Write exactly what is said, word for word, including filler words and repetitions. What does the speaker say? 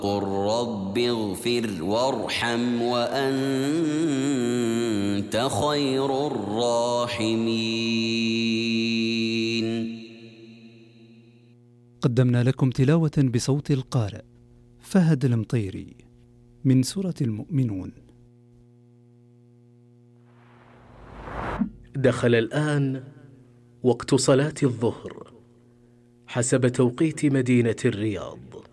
قل رب اغفر وارحم وأنت خير الراحمين. قدمنا لكم تلاوة بصوت القارئ فهد المطيري من سورة المؤمنون. دخل الآن وقت صلاة الظهر حسب توقيت مدينة الرياض.